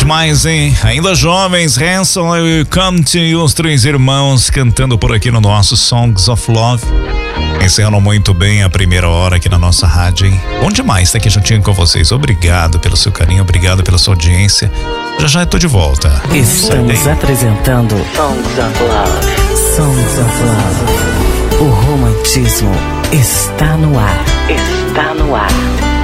demais, hein? Ainda jovens, Hanson e Come to You, os três irmãos cantando por aqui no nosso Songs of Love. Encerrando muito bem a primeira hora aqui na nossa rádio, hein? Bom demais estar aqui juntinho com vocês. Obrigado pelo seu carinho, obrigado pela sua audiência. Já eu tô de volta. Estamos apresentando Songs of Love. Songs of Love. O romantismo está no ar. Está no ar.